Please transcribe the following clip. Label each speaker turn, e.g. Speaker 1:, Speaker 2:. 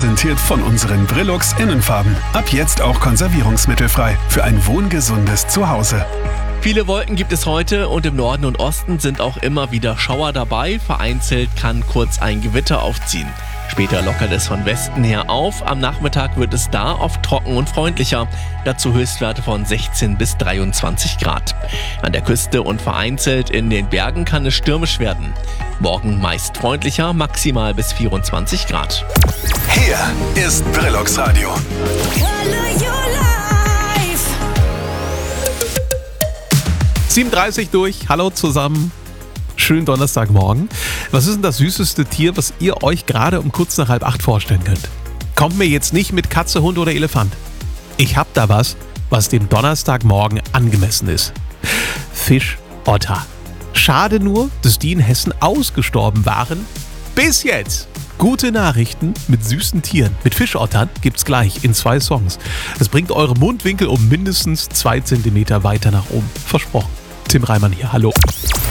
Speaker 1: präsentiert von unseren Brillux Innenfarben. Ab jetzt auch konservierungsmittelfrei für ein wohngesundes Zuhause.
Speaker 2: Viele Wolken gibt es heute und im Norden und Osten sind auch immer wieder Schauer dabei. Vereinzelt kann kurz ein Gewitter aufziehen. Später lockert es von Westen her auf. Am Nachmittag wird es da oft trocken und freundlicher. Dazu Höchstwerte von 16 bis 23 Grad. An der Küste und vereinzelt in den Bergen kann es stürmisch werden. Morgen meist freundlicher, maximal bis 24 Grad.
Speaker 1: Hier ist Brillux Radio.
Speaker 3: 7:30 durch. Hallo zusammen. Schönen Donnerstagmorgen. Was ist denn das süßeste Tier, was ihr euch gerade um kurz nach 7:30 vorstellen könnt? Kommt mir jetzt nicht mit Katze, Hund oder Elefant. Ich hab da was dem Donnerstagmorgen angemessen ist. Fischotter. Schade nur, dass die in Hessen ausgestorben waren. Bis jetzt. Gute Nachrichten mit süßen Tieren. Mit Fischottern gibt's gleich in 2 Songs. Das bringt eure Mundwinkel um mindestens 2 Zentimeter weiter nach oben. Versprochen. Tim Reimann hier. Hallo.